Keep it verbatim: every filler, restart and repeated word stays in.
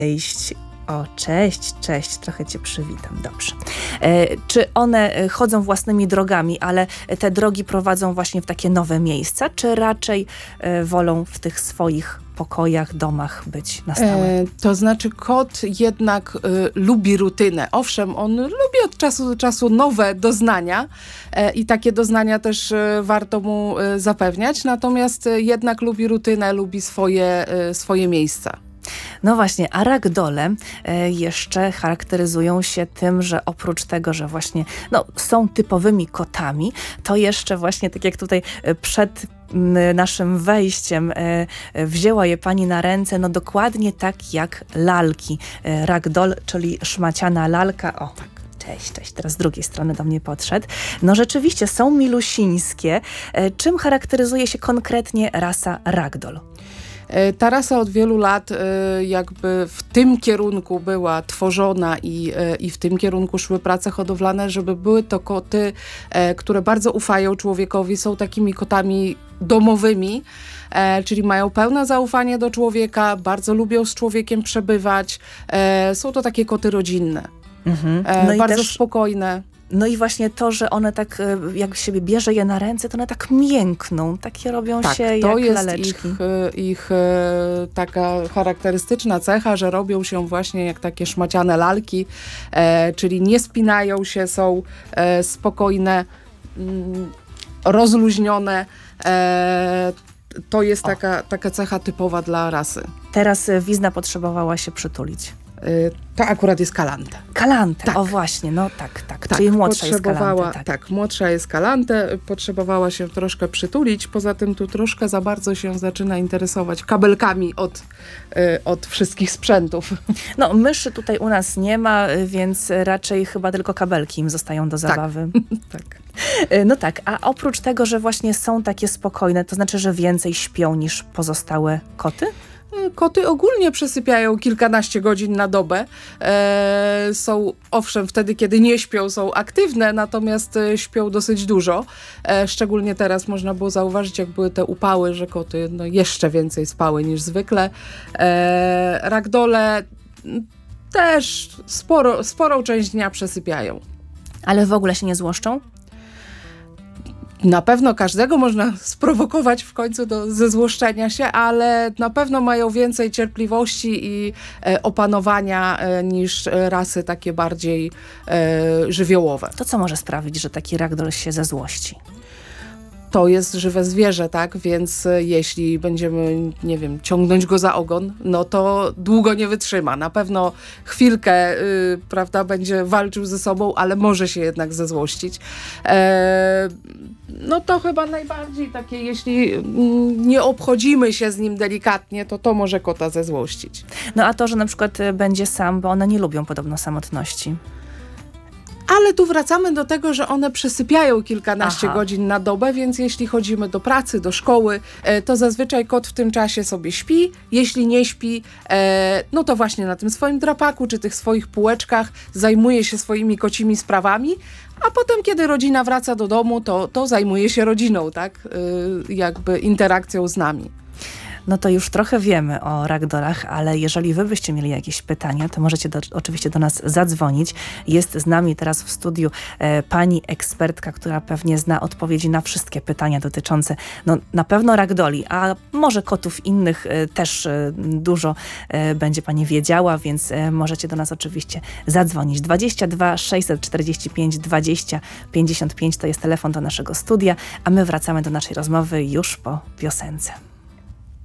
Cześć. O, cześć, cześć, trochę cię przywitam, dobrze. E, czy one chodzą własnymi drogami, ale te drogi prowadzą właśnie w takie nowe miejsca, czy raczej e, wolą w tych swoich pokojach, domach być na stałe? E, to znaczy kot jednak e, lubi rutynę. Owszem, on lubi od czasu do czasu nowe doznania e, i takie doznania też e, warto mu e, zapewniać, natomiast e, jednak lubi rutynę, lubi swoje, e, swoje miejsca. No właśnie, a ragdole e, jeszcze charakteryzują się tym, że oprócz tego, że właśnie no, są typowymi kotami, to jeszcze właśnie tak jak tutaj e, przed m, naszym wejściem e, e, wzięła je pani na ręce, no dokładnie tak jak lalki. E, ragdoll, czyli szmaciana lalka. O, tak. Cześć, cześć. Teraz z drugiej strony do mnie podszedł. No rzeczywiście są milusińskie. E, czym charakteryzuje się konkretnie rasa ragdoll? Ta rasa od wielu lat jakby w tym kierunku była tworzona i, i w tym kierunku szły prace hodowlane, żeby były to koty, które bardzo ufają człowiekowi, są takimi kotami domowymi, czyli mają pełne zaufanie do człowieka, bardzo lubią z człowiekiem przebywać. Są to takie koty rodzinne, Mhm. No bardzo i też... spokojne. No i właśnie to, że one tak, jak siebie bierze je na ręce, to one tak miękną, takie robią tak, się to jak jest laleczki. ich, ich taka charakterystyczna cecha, że robią się właśnie jak takie szmaciane lalki, e, czyli nie spinają się, są e, spokojne, mm, rozluźnione. E, to jest taka, taka cecha typowa dla rasy. Teraz Wizna potrzebowała się przytulić. To akurat jest Kalante. Kalante, tak. O właśnie, no tak, tak, tak czyli młodsza jest Kalante. Tak. tak, młodsza jest Kalante, potrzebowała się troszkę przytulić, poza tym tu troszkę za bardzo się zaczyna interesować kabelkami od, y, od wszystkich sprzętów. No myszy tutaj u nas nie ma, więc raczej chyba tylko kabelki im zostają do zabawy. Tak. tak. No tak, a oprócz tego, że właśnie są takie spokojne, to znaczy, że więcej śpią niż pozostałe koty? Koty ogólnie przesypiają kilkanaście godzin na dobę. E, są, owszem, wtedy, kiedy nie śpią, są aktywne, natomiast e, śpią dosyć dużo. E, szczególnie teraz można było zauważyć, jak były te upały, że koty no, jeszcze więcej spały niż zwykle. E, ragdole też sporo, sporą część dnia przesypiają. Ale w ogóle się nie złoszczą? Na pewno każdego można sprowokować w końcu do zezłoszczenia się, ale na pewno mają więcej cierpliwości i e, opanowania e, niż rasy takie bardziej e, żywiołowe. To co może sprawić, że taki ragdoll się zezłości? To jest żywe zwierzę, tak? Więc jeśli będziemy, nie wiem, ciągnąć go za ogon, no to długo nie wytrzyma. Na pewno chwilkę, yy, prawda, będzie walczył ze sobą, ale może się jednak zezłościć. E, no to chyba najbardziej takie, jeśli mm, nie obchodzimy się z nim delikatnie, to to może kota zezłościć. No a to, że na przykład będzie sam, bo one nie lubią podobno samotności. Ale tu wracamy do tego, że one przesypiają kilkanaście Aha. godzin na dobę, więc jeśli chodzimy do pracy, do szkoły, to zazwyczaj kot w tym czasie sobie śpi. Jeśli nie śpi, no to właśnie na tym swoim drapaku czy tych swoich półeczkach zajmuje się swoimi kocimi sprawami, a potem, kiedy rodzina wraca do domu, to, to zajmuje się rodziną, tak? Jakby interakcją z nami. No to już trochę wiemy o ragdollach, ale jeżeli wy byście mieli jakieś pytania, to możecie do, oczywiście do nas zadzwonić. Jest z nami teraz w studiu e, pani ekspertka, która pewnie zna odpowiedzi na wszystkie pytania dotyczące no, na pewno ragdolli, a może kotów innych e, też e, dużo e, będzie pani wiedziała, więc e, możecie do nas oczywiście zadzwonić. dwadzieścia dwa sześćset czterdzieści pięć dwadzieścia pięćdziesiąt pięć to jest telefon do naszego studia, a my wracamy do naszej rozmowy już po piosence.